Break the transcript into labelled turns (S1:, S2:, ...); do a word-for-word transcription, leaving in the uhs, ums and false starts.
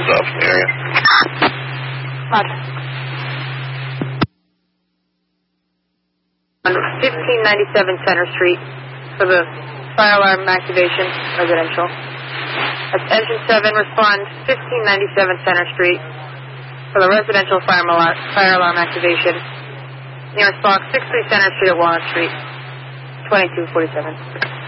S1: closed off in the area.
S2: Roger. On fifteen ninety-seven Center Street for the fire alarm activation, residential. That's Engine seven, respond fifteen ninety-seven Center Street for the residential fire alarm, fire alarm activation. Nearest box, six three Center Street at Walnut Street, twenty-two forty-seven.